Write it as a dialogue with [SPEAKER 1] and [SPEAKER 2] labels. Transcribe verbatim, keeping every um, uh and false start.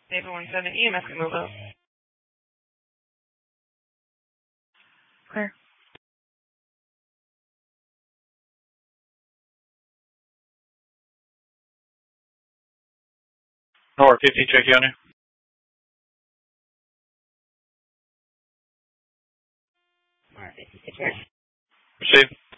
[SPEAKER 1] eight one seven E M S can move up.
[SPEAKER 2] Clear.
[SPEAKER 3] North fifty, check you on you.
[SPEAKER 4] Alright, fifty, take care.
[SPEAKER 3] Receive.